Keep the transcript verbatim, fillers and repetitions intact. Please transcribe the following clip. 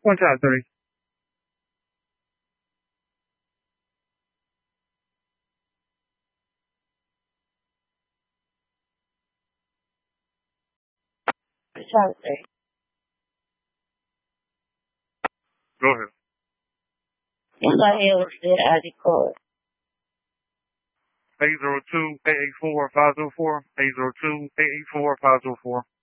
One time, three. One time, three. Go ahead. Go ahead with it. I record. eight zero two, eight eight four, five zero four, eight zero two, eight eight four, five zero four.